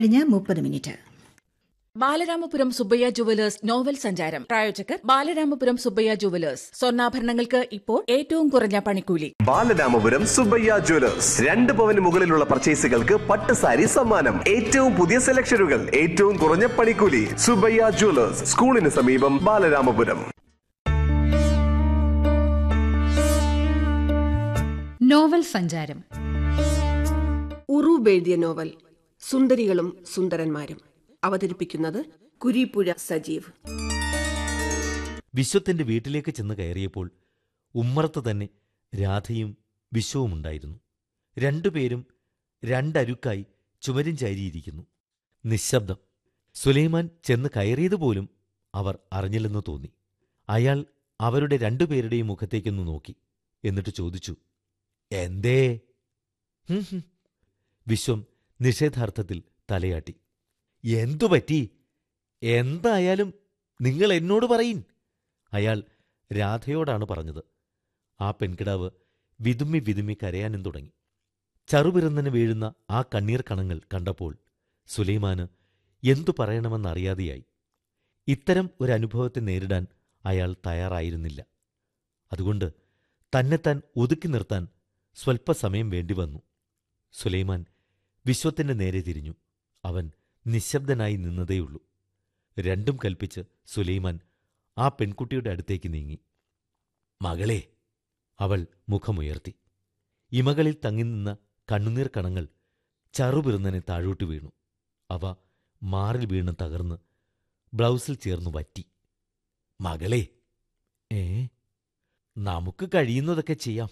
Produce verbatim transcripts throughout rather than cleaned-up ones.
കഴിഞ്ഞ് മുപ്പത് minute. Balaramapuram Subbaiah jewellers novel സഞ്ചാരം പ്രായോജകർ ബാലരാമപുരം സുബ്ബയ്യ ജുവലേഴ്സ് സ്വർണ്ണാഭരണങ്ങൾക്ക് ഇപ്പോൾ ഏറ്റവും കുറഞ്ഞ പണിക്കൂലി. ബാലരാമപുരം സുബ്ബയ്യ ജുവലേഴ്സ് രണ്ട് പവന് മുകളിലുള്ള പർച്ചേസുകൾക്ക് പട്ട് സാരി സമ്മാനം. ഏറ്റവും പുതിയ സെലക്ഷനുകൾ, ഏറ്റവും കുറഞ്ഞ പണിക്കൂലി. സുബ്ബയ്യ ജുവലേഴ്സ്, സ്കൂളിന് സമീപം, ബാലരാമപുരം. നോവൽ സഞ്ചാരം. ഉറൂബ് എഴുതിയ നോവൽ സുന്ദരികളും സുന്ദരന്മാരും. അവതരിപ്പിക്കുന്നത് കുരീപ്പുഴ സജീവ്. വിശ്വത്തിന്റെ വീട്ടിലേക്ക് ചെന്ന് കയറിയപ്പോൾ ഉമ്മറത്ത് തന്നെ രാധയും വിശ്വവുമുണ്ടായിരുന്നു. രണ്ടുപേരും രണ്ടരുക്കായി ചുമരും ചാരിയിരിക്കുന്നു. നിശബ്ദം. സുലൈമാൻ ചെന്ന് കയറിയതുപോലും അവർ അറിഞ്ഞില്ലെന്ന് തോന്നി. അയാൾ അവരുടെ രണ്ടുപേരുടെയും മുഖത്തേക്കൊന്ന് നോക്കി. എന്നിട്ട് ചോദിച്ചു, എന്തേ? വിശ്വം നിഷേധാർത്ഥത്തിൽ തലയാട്ടി. എന്തുപറ്റി? എന്തായാലും നിങ്ങൾ എന്നോട് പറയിൻ. അയാൾ രാധയോടാണ് പറഞ്ഞത്. ആ പെൺകിടാവ് വിതുമ്മി വിതുമ്മി കരയാനും തുടങ്ങി. ചറുപിറന്നന് വീഴുന്ന ആ കണ്ണീർ കണങ്ങൾ കണ്ടപ്പോൾ സുലൈമാന് എന്തു പറയണമെന്നറിയാതെയായി. ഇത്തരം ഒരനുഭവത്തെ നേരിടാൻ അയാൾ തയ്യാറായിരുന്നില്ല. അതുകൊണ്ട് തന്നെത്താൻ ഒതുക്കി നിർത്താൻ സ്വൽപ്പസമയം വേണ്ടിവന്നു. സുലൈമാൻ വിശ്വത്തിന്റെ നേരെ തിരിഞ്ഞു. അവൻ നിശബ്ദനായി നിന്നതേയുള്ളൂ. രണ്ടും കൽപ്പിച്ച് സുലൈമാൻ ആ പെൺകുട്ടിയുടെ അടുത്തേക്ക് നീങ്ങി. മകളെ, അവൾ മുഖമുയർത്തി. ഇമകളിൽ തങ്ങിനിന്ന കണ്ണുനീർ കണങ്ങൾ ചറുപിറുന്നനെ താഴോട്ട് വീണു. അവ മാറിൽ വീണ് തകർന്ന് ബ്ലൗസിൽ ചേർന്നു വറ്റി. മകളെ, ഏ നമുക്ക് കഴിയുന്നതൊക്കെ ചെയ്യാം.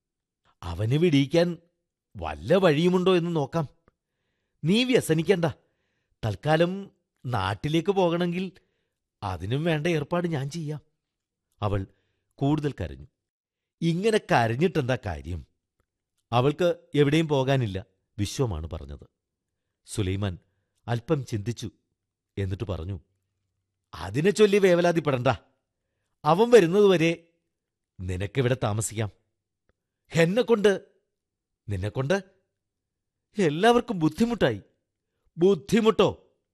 അവന് വിടിയിക്കാൻ വല്ല വഴിയുമുണ്ടോ എന്ന് നോക്കാം. നീ വ്യസനിക്കണ്ട. തൽക്കാലം നാട്ടിലേക്ക് പോകണമെങ്കിൽ അതിനും വേണ്ട ഏർപ്പാട് ഞാൻ ചെയ്യാം. അവൾ കൂടുതൽ കരഞ്ഞു. ഇങ്ങനെ കരഞ്ഞിട്ടെന്താ കാര്യം? അവൾക്ക് എവിടെയും പോകാനില്ല, വിശ്വമാണ് പറഞ്ഞത്. സുലൈമാൻ അല്പം ചിന്തിച്ചു. എന്നിട്ട് പറഞ്ഞു, അതിനെ ചൊല്ലി വേവലാതിപ്പെടണ്ട. അവൻ വരുന്നതുവരെ നിനക്കിവിടെ താമസിക്കാം. എന്നെക്കൊണ്ട് നിന്നെക്കൊണ്ട് എല്ലാവർക്കും ബുദ്ധിമുട്ടായി. ബുദ്ധിമുട്ടോ?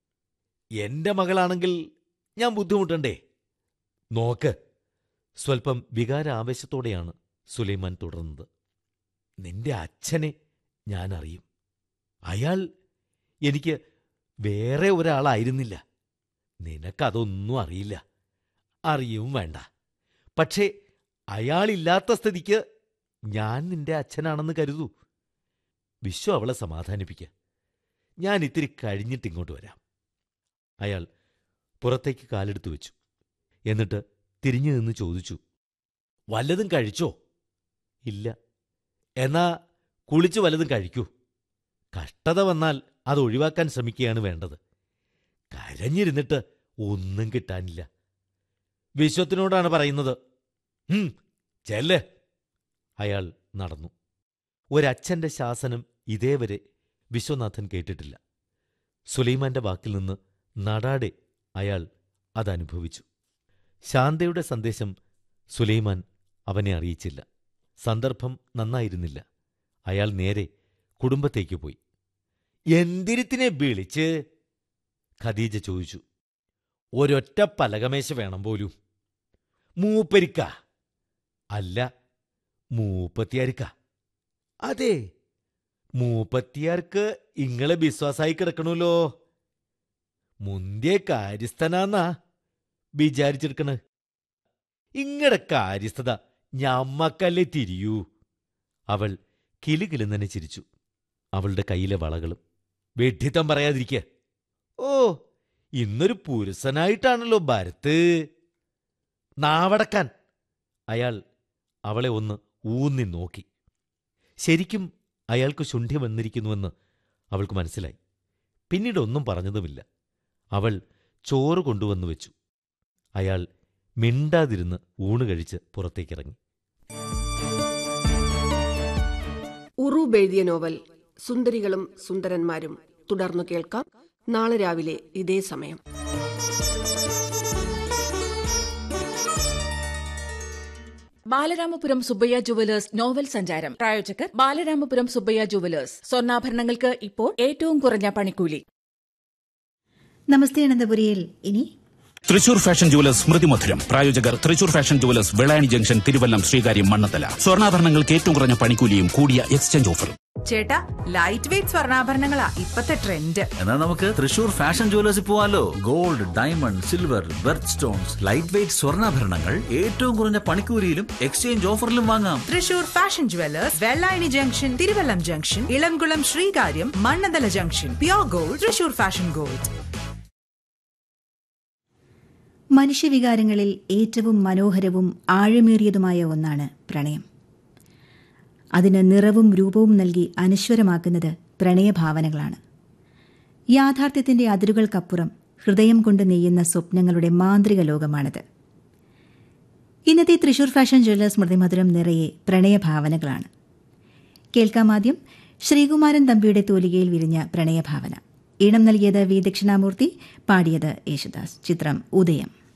എന്റെ മകളാണെങ്കിൽ ഞാൻ ബുദ്ധിമുട്ടണ്ടേ? നോക്ക്. സ്വൽപ്പം വികാരാവേശത്തോടെയാണ് സുലൈമാൻ തുടർന്നത്. നിന്റെ അച്ഛനെ ഞാൻ അറിയും. അയാൾ എനിക്ക് വേറെ ഒരാളായിരുന്നില്ല. നിനക്കതൊന്നും അറിയില്ല, അറിയും വേണ്ട. പക്ഷേ അയാളില്ലാത്ത സ്ഥിതിക്ക് ഞാൻ നിന്റെ അച്ഛനാണെന്ന് കരുതൂ. വിശ്വ അവളെ സമാധാനിപ്പിക്കുക. ഞാൻ ഇത്തിരി കഴിഞ്ഞിട്ടിങ്ങോട്ട് വരാം. അയാൾ പുറത്തേക്ക് കാലെടുത്തു വെച്ചു. എന്നിട്ട് തിരിഞ്ഞു നിന്ന് ചോദിച്ചു, വല്ലതും കഴിച്ചോ? ഇല്ല. എന്നാ കുളിച്ചു വല്ലതും കഴിക്കൂ. കഷ്ടത വന്നാൽ അത് ഒഴിവാക്കാൻ ശ്രമിക്കുകയാണ് വേണ്ടത്. കരഞ്ഞിരുന്നിട്ട് ഒന്നും കിട്ടാനില്ല. വിശ്വത്തിനോടാണ് പറയുന്നത്. ഹും, ചെല്ല്. അയാൾ നടന്നു. ഒരച്ഛന്റെ ശാസനം ഇതേവരെ വിശ്വനാഥൻ കേട്ടിട്ടില്ല. സുലൈമാന്റെ വാക്കിൽ നിന്ന് നടാടെ അയാൾ അതനുഭവിച്ചു. ശാന്തയുടെ സന്ദേശം സുലൈമാൻ അവനെ അറിയിച്ചില്ല. സന്ദർഭം നന്നായിരുന്നില്ല. അയാൾ നേരെ കുടുംബത്തേക്ക് പോയി. എന്തിരിത്തിനെ വിളിച്ച്? ഖദീജ ചോദിച്ചു. ഒരൊറ്റ പലകമേശ വേണം പോലും. മൂപ്പരിക്ക? അല്ല, മൂപ്പത്തിയാർക്ക. അതെ, മൂപ്പത്തിയാർക്ക് ഇങ്ങളെ വിശ്വാസായി കിടക്കണല്ലോ. മുന്തിയ കാര്യസ്ഥനാന്നാ വിചാരിച്ചെടുക്കണ്. ഇങ്ങടെ കാര്യസ്ഥത ഞമ്മക്കല്ലേ തിരിയൂ. അവൾ കിലുകിലുന്നെ ചിരിച്ചു. അവളുടെ കയ്യിലെ വളകളും. വെഡ്ഢിത്തം പറയാതിരിക്കുക. ഓ, ഇന്നൊരു പുരുഷനായിട്ടാണല്ലോ ഭരത്ത്. നാവടക്കാൻ. അയാൾ അവളെ ഒന്ന് ഊന്നി നോക്കി. ശരിക്കും അയാൾക്ക് ശുണ്ഠി വന്നിരിക്കുന്നുവെന്ന് അവൾക്ക് മനസ്സിലായി. പിന്നീട് ഒന്നും പറഞ്ഞതുമില്ല. അവൾ ചോറ് കൊണ്ടുവന്നു വെച്ചു. അയാൾ മിണ്ടാതിരുന്ന് ഊണ് കഴിച്ച് പുറത്തേക്കിറങ്ങി. ഉറൂബ് എഴുതിയ നോവൽ സുന്ദരികളും സുന്ദരന്മാരും തുടർന്നു കേൾക്കാം നാളെ രാവിലെ ഇതേ സമയം. ബാലരാമപുരം സുബ്ബയ്യ ജുവലേഴ്സ് നോവൽ സഞ്ചാരം പ്രായോജകർ ബാലരാമപുരം സുബ്ബയ്യ ജുവലേഴ്സ് സ്വർണ്ണാഭരണങ്ങൾക്ക് ഇപ്പോൾ ഏറ്റവും കുറഞ്ഞ പണിക്കൂലി. നമസ്തേ അനന്തപുരിയിൽ ഇനി തൃശൂർ ഫാഷൻ ജുവലേഴ്സ് സ്മൃതി മധുരം. പ്രായോജകർ Thrissur fashion jewellers Vellayani junction, Thiruvallam, Sreekaryam, Mannathala. സ്വർണ്ണാഭരണങ്ങൾക്ക് ഏറ്റവും കുറഞ്ഞ പണിക്കൂലിയും കൂടിയ എക്സ്ചേഞ്ച് ഓഫറും. ചേട്ടാ, ലൈറ്റ് വെയിറ്റ് സ്വർണ്ണാഭരണങ്ങളാ ഇപ്പത്തെ ട്രെൻഡ്. എന്നാ നമുക്ക് തൃശൂർ ഫാഷൻ ജുവലേഴ്സിൽ പോവാലോ. Gold, diamond, silver, berth stones, light weight സ്വർണ്ണാഭരണങ്ങൾ ഏറ്റവും കുറഞ്ഞ പണിക്കൂലിയിലും എക്സ്ചേഞ്ച് ഓഫറിലും വാങ്ങാം. Thrissur fashion jewellers, Vellayani junction, Thiruvallam junction, Elamkulam, Sreekaryam, Mannanthala junction. Pure gold, Thrissur fashion gold. മനുഷ്യവികാരങ്ങളിൽ ഏറ്റവും മനോഹരവും ആഴമേറിയതുമായ ഒന്നാണ് പ്രണയം. അതിന് നിറവും രൂപവും നൽകി അനശ്വരമാക്കുന്നത് പ്രണയഭാവനകളാണ്. യാഥാർത്ഥ്യത്തിന്റെ അതിരുകൾക്കപ്പുറം ഹൃദയം കൊണ്ട് നെയ്യുന്ന സ്വപ്നങ്ങളുടെ മാന്ത്രിക ലോകമാണിത്. ഇന്നത്തെ തൃശൂർ ഫാഷൻ ജ്വല്ലേഴ്സ് സ്മൃതിമധുരം നിറയെ പ്രണയഭാവനകളാണ്. കേൾക്കാമാദ്യം ശ്രീകുമാരൻ തമ്പിയുടെ തൂലികയിൽ വിരിഞ്ഞ പ്രണയഭാവന. ഈണം നൽകിയത് വി ദക്ഷിണാമൂർത്തി, പാടിയത് യേശുദാസ്. ചിത്രം ഉദയം.